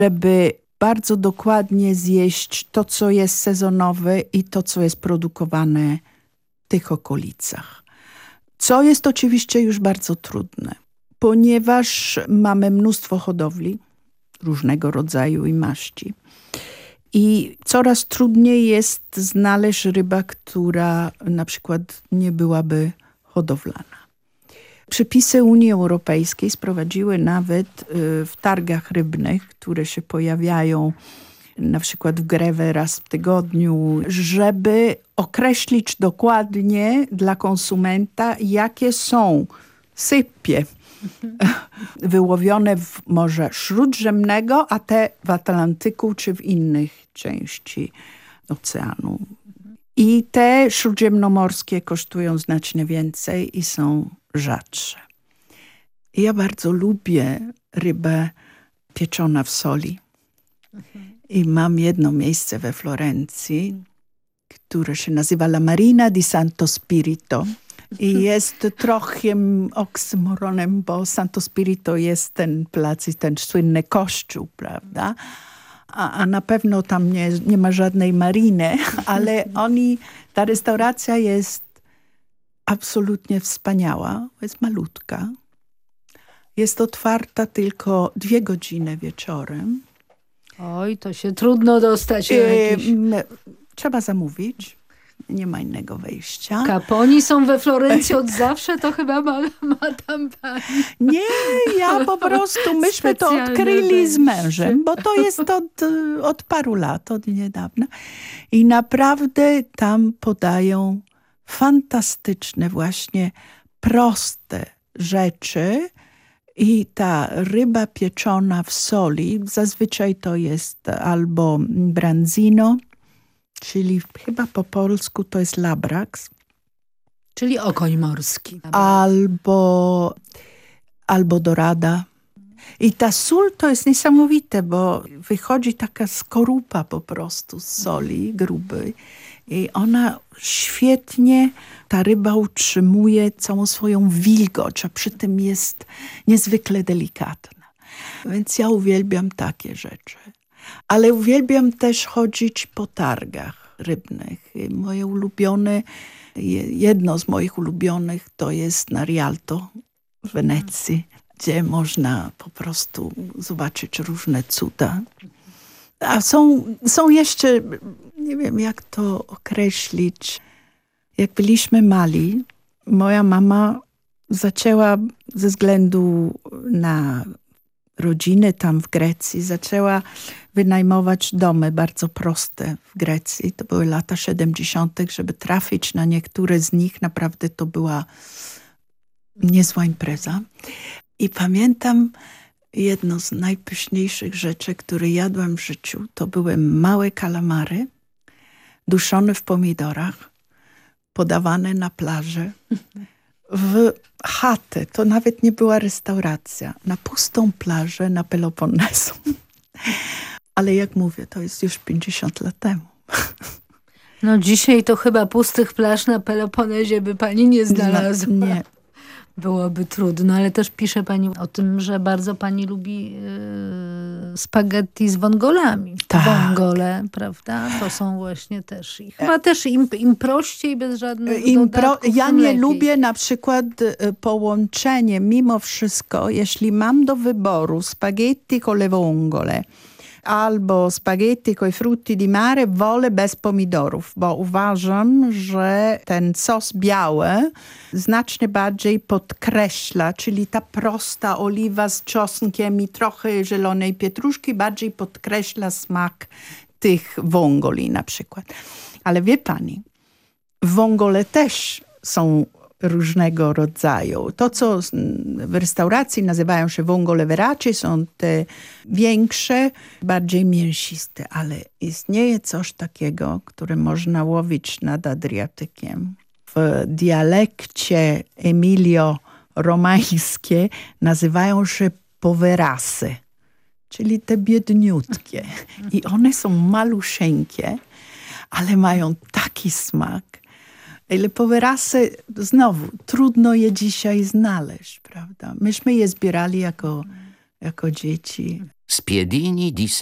żeby bardzo dokładnie zjeść to, co jest sezonowe i to, co jest produkowane w tych okolicach. Co jest oczywiście już bardzo trudne, ponieważ mamy mnóstwo hodowli różnego rodzaju i maści. I coraz trudniej jest znaleźć rybę, która na przykład nie byłaby hodowlana. Przepisy Unii Europejskiej sprowadziły nawet w targach rybnych, które się pojawiają na przykład w Grewę raz w tygodniu, żeby określić dokładnie dla konsumenta, jakie są sypie wyłowione w Morze Śródziemnego, a te w Atlantyku czy w innych części oceanu. I te śródziemnomorskie kosztują znacznie więcej i są rzadsze. Ja bardzo lubię rybę pieczona w soli. I mam jedno miejsce we Florencji, które się nazywa La Marina di Santo Spirito. I jest trochę oksymoronem, bo Santo Spirito jest ten plac i ten słynny kościół, prawda? A na pewno tam nie ma żadnej mariny, ale ta restauracja jest absolutnie wspaniała. Jest malutka. Jest otwarta tylko 2 godziny wieczorem. Oj, to się trudno dostać. Trzeba zamówić. Nie ma innego wejścia. Kaponi są we Florencji od zawsze, to chyba ma tam pani. Nie, ja po prostu, myśmy to odkryli z mężem, bo to jest od paru lat, od niedawna. I naprawdę tam podają fantastyczne, właśnie proste rzeczy. I ta ryba pieczona w soli, zazwyczaj to jest albo branzino, czyli chyba po polsku to jest labrax. Czyli okoń morski. Albo dorada. I ta sól to jest niesamowite, bo wychodzi taka skorupa po prostu z soli grubej. I ona świetnie, ta ryba utrzymuje całą swoją wilgoć, a przy tym jest niezwykle delikatna. Więc ja uwielbiam takie rzeczy. Ale uwielbiam też chodzić po targach rybnych. Moje ulubione, jedno z moich ulubionych to jest na Rialto w Wenecji, gdzie można po prostu zobaczyć różne cuda. A są jeszcze, nie wiem jak to określić, jak byliśmy mali, moja mama zaczęła ze względu na rodziny tam w Grecji, zaczęła wynajmować domy bardzo proste w Grecji. To były lata 70., żeby trafić na niektóre z nich. Naprawdę to była niezła impreza. I pamiętam jedno z najpyszniejszych rzeczy, które jadłam w życiu, to były małe kalamary duszone w pomidorach, podawane na plaży, w chatę. To nawet nie była restauracja. Na pustą plażę na Peloponesu. Ale jak mówię, to jest już 50 lat temu. No dzisiaj to chyba pustych plaż na Peloponezie by pani nie znalazła. Nie. Byłoby trudno, ale też pisze pani o tym, że bardzo pani lubi spaghetti z wongolami. Tak. Wongole, prawda? To są właśnie też i chyba też im prościej, bez żadnych dodatków. Ja nie lubię na przykład połączenie, mimo wszystko, jeśli mam do wyboru spaghetti con le vongole albo spaghetti coi frutti di mare, wolę bez pomidorów, bo uważam, że ten sos biały znacznie bardziej podkreśla, czyli ta prosta oliwa z czosnkiem i trochę zielonej pietruszki bardziej podkreśla smak tych wongoli na przykład. Ale wie pani, wongole też są różnego rodzaju. To, co w restauracji nazywają się vongole veraci, są te większe, bardziej mięsiste, ale istnieje coś takiego, które można łowić nad Adriatykiem. W dialekcie emilio-romańskie nazywają się poverasy, czyli te biedniutkie. I one są malusieńkie, ale mają taki smak. Ale poverasy, znowu, trudno je dzisiaj znaleźć, prawda? Myśmy je zbierali jako jako dzieci. Spiedini di